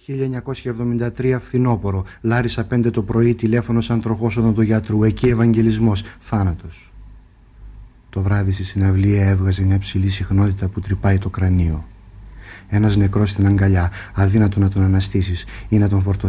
1973 φθινόπωρο. Λάρισα 5 το πρωί, τηλέφωνο σαν τροχός οδοντογιατρού γιατρού. Εκεί Ευαγγελισμός. Θάνατος. Το βράδυ στη συναυλία έβγαζε μια ψηλή συχνότητα που τρυπάει το κρανίο. Ένας νεκρός στην αγκαλιά, αδύνατο να τον αναστήσεις ή να τον φορτώσεις.